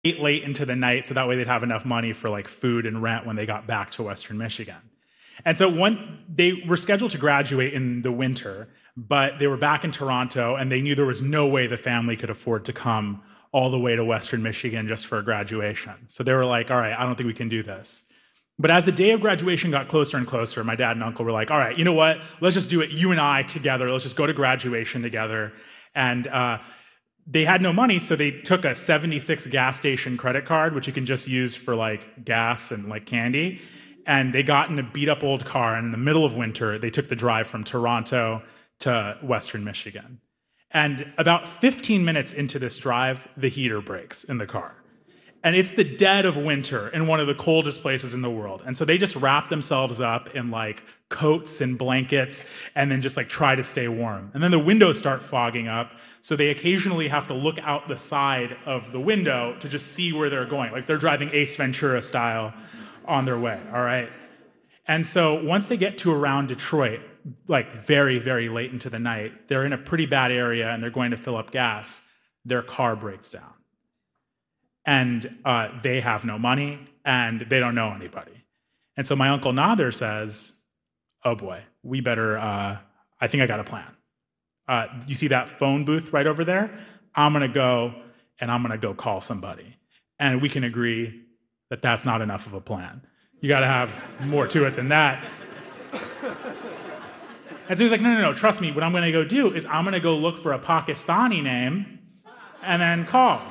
late into the night so that way they'd have enough money for like food and rent when they got back to Western Michigan. And so they were scheduled to graduate in the winter, but they were back in Toronto and they knew there was no way the family could afford to come all the way to Western Michigan just for a graduation. So they were like, all right, I don't think we can do this. But as the day of graduation got closer and closer, my dad and uncle were like, all right, you know what? Let's just do it, you and I together. Let's just go to graduation together. And they had no money, so they took a 76 gas station credit card, which you can just use for like gas and like candy. And they got in a beat up old car. And in the middle of winter, they took the drive from Toronto to Western Michigan. And about 15 minutes into this drive, the heater breaks in the car. And it's the dead of winter in one of the coldest places in the world. And so they just wrap themselves up in like coats and blankets and then just like try to stay warm. And then the windows start fogging up. So they occasionally have to look out the side of the window to just see where they're going. Like they're driving Ace Ventura style on their way, all right? And so once they get to around Detroit, like very, very late into the night, they're in a pretty bad area and they're going to fill up gas. Their car breaks down. And they have no money, and they don't know anybody. And so my Uncle Nader says, oh boy, we better, I think I got a plan. You see that phone booth right over there? I'm going to go, and I'm going to go call somebody. And we can agree that that's not enough of a plan. You got to have more to it than that. And so he's like, no, trust me. What I'm going to go do is I'm going to go look for a Pakistani name and then call.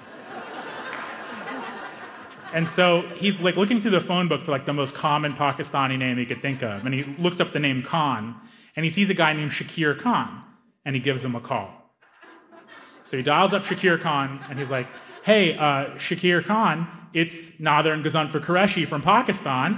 And so he's like looking through the phone book for like the most common Pakistani name he could think of. And he looks up the name Khan, and he sees a guy named Shakir Khan, and he gives him a call. So he dials up Shakir Khan, and he's like, hey, Shakir Khan, it's Nader and Ghazanfar Qureshi from Pakistan.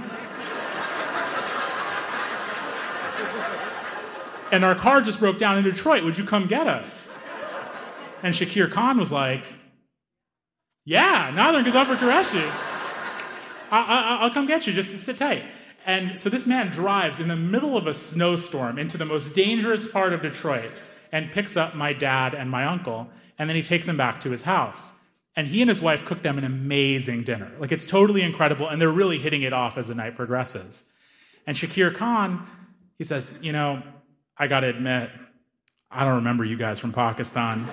And our car just broke down in Detroit. Would you come get us? And Shakir Khan was like, yeah, Nader and Ghazanfar Qureshi. I'll come get you, just sit tight. And so this man drives in the middle of a snowstorm into the most dangerous part of Detroit and picks up my dad and my uncle, and then he takes them back to his house. And he and his wife cook them an amazing dinner. Like, it's totally incredible, and they're really hitting it off as the night progresses. And Shakir Khan, he says, you know, I gotta admit, I don't remember you guys from Pakistan.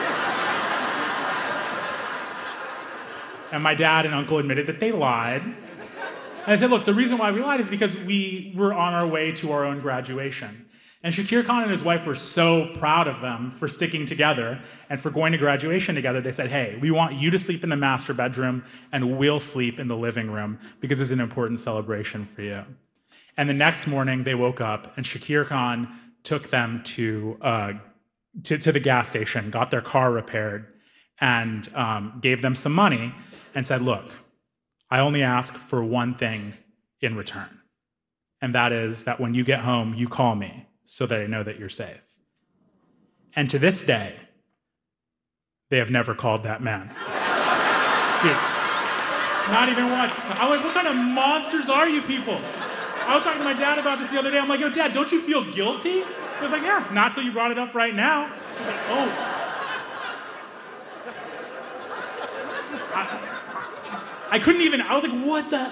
And my dad and uncle admitted that they lied. And I said, look, the reason why we lied is because we were on our way to our own graduation. And Shakir Khan and his wife were so proud of them for sticking together and for going to graduation together. They said, hey, we want you to sleep in the master bedroom and we'll sleep in the living room because it's an important celebration for you. And the next morning they woke up and Shakir Khan took them to the gas station, got their car repaired, and gave them some money and said, look, I only ask for one thing in return. And that is that when you get home, you call me so that I know that you're safe. And to this day, they have never called that man. Dude, not even once. I'm like, what kind of monsters are you people? I was talking to my dad about this the other day. I'm like, yo, Dad, don't you feel guilty? He was like, yeah, not till you brought it up right now. I was like, oh. I couldn't even, I was like, what the,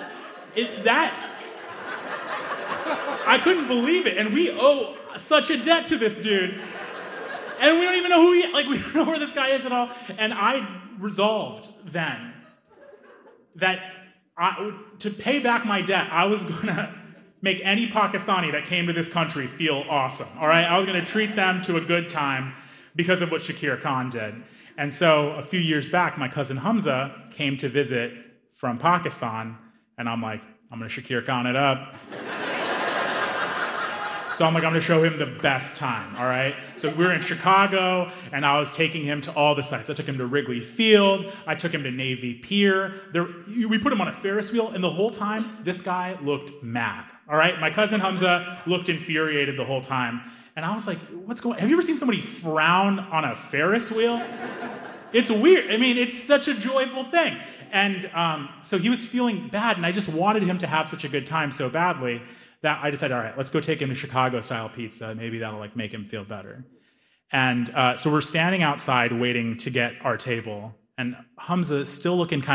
I couldn't believe it. And we owe such a debt to this dude. And we don't even know who we don't know where this guy is at all. And I resolved then that to pay back my debt, I was gonna make any Pakistani that came to this country feel awesome, all right? I was gonna treat them to a good time because of what Shakir Khan did. And so a few years back, my cousin Hamza came to visit from Pakistan, and I'm like, I'm gonna Shakir Khan it up. So I'm like, I'm gonna show him the best time, all right? So we were in Chicago, and I was taking him to all the sites. I took him to Wrigley Field, I took him to Navy Pier. We put him on a Ferris wheel, and the whole time, this guy looked mad, all right? My cousin Hamza looked infuriated the whole time. And I was like, what's going on? Have you ever seen somebody frown on a Ferris wheel? It's weird. I mean, it's such a joyful thing. And so he was feeling bad, and I just wanted him to have such a good time so badly that I decided, all right, let's go take him to Chicago-style pizza. Maybe that'll make him feel better. And so we're standing outside waiting to get our table. And Hamza, still looking kind